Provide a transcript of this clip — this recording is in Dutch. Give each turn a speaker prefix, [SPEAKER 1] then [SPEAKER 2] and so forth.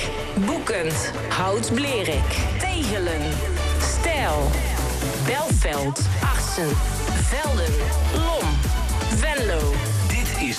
[SPEAKER 1] Boekend, Hout-Blerik, Tegelen, Stijl, Belveld, Arsen, Velden, Lom, Venlo,